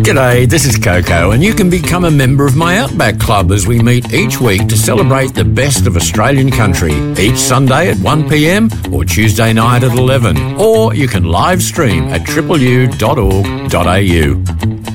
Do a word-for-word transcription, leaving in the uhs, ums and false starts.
G'day, this is Coco, and you can become a member of my Outback Club as we meet each week to celebrate the best of Australian country, each Sunday at one p m or Tuesday night at eleven. Or you can live stream at triple u dot org dot a u.